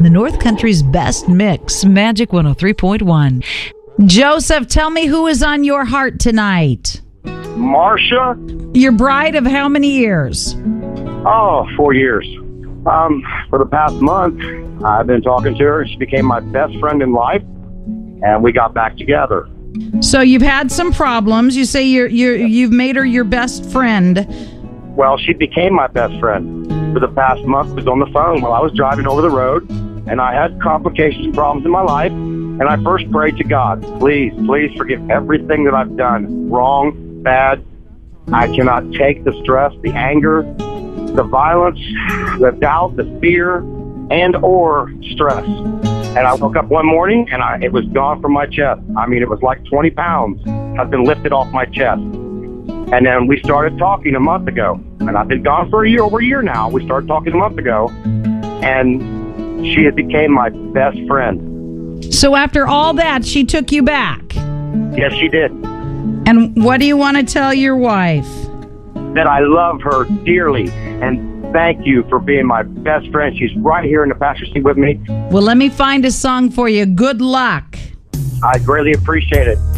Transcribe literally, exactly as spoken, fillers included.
the North Country's best mix, Magic one oh three point one. Joseph, tell me who is on your heart tonight. Marcia? Your bride of how many years? Oh, four years. Um, for the past month, I've been talking to her. She became my best friend in life, and we got back together. So you've had some problems. You say you're, you're, you've made her your best friend. Well, she became my best friend. For the past month, I was on the phone while I was driving over the road, and I had complications and problems in my life, and I first prayed to God, please, please forgive everything that I've done wrong, bad. I cannot take the stress, the anger, the violence, the doubt, the fear, and or stress. And I woke up one morning, and I, it was gone from my chest. I mean, it was like twenty pounds had been lifted off my chest. And then we started talking a month ago. And I've been gone for a year, over a year now. We started talking a month ago. And she had became my best friend. So after all that, she took you back? Yes, she did. And what do you want to tell your wife? That I love her dearly. And thank you for being my best friend. She's right here in the passenger seat with me. Well, let me find a song for you. Good luck. I greatly appreciate it.